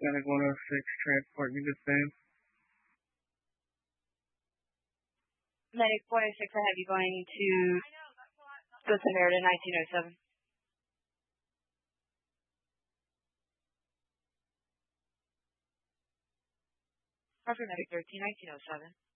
Medic 106, transport me to Sam. Medic 106, I have you going to Good Samaritan 1907. Harvard Medic 13, 1907.